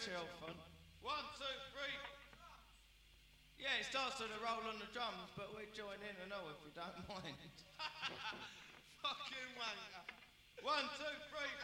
wheelchair fun. 1, 2, 3. Yeah, it starts with a roll on the drums, but we join in and all if we don't mind. Fucking wanker. 1, 2, 3.